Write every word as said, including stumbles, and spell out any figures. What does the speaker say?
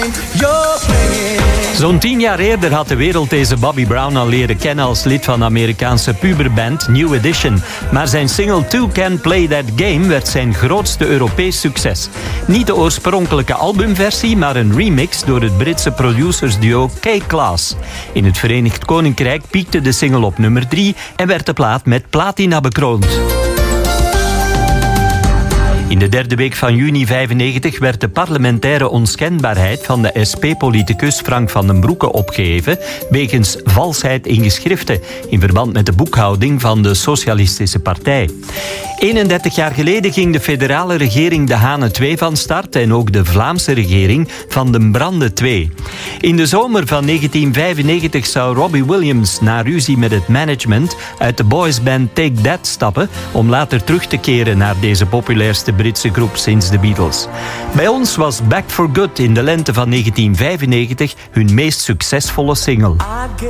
Zo'n tien jaar eerder had de wereld deze Bobby Brown al leren kennen als lid van de Amerikaanse puberband New Edition. Maar zijn single Two Can Play That Game werd zijn grootste Europees succes. Niet de oorspronkelijke albumversie, maar een remix door het Britse producersduo K-Klass. In het Verenigd Koninkrijk piekte de single op nummer drie en werd de plaat met platina bekroond. In de derde week van juni vijfennegentig werd de parlementaire onschendbaarheid van de S P-politicus Frank van den Broeke opgeheven wegens valsheid in geschriften in verband met de boekhouding van de Socialistische Partij. eenendertig jaar geleden ging de federale regering De Hane twee van start en ook de Vlaamse regering van Den Brande twee. In de zomer van negentien vijfennegentig zou Robbie Williams na ruzie met het management uit de boysband Take That stappen om later terug te keren naar deze populairste Britse groep sinds de Beatles. Bij ons was Back for Good in de lente van negentien vijfennegentig hun meest succesvolle single.